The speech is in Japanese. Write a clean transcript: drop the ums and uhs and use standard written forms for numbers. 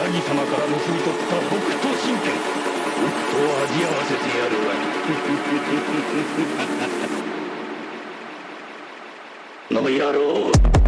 様から盗み取った北斗神拳、北斗を味合わせてやるわい。の野郎。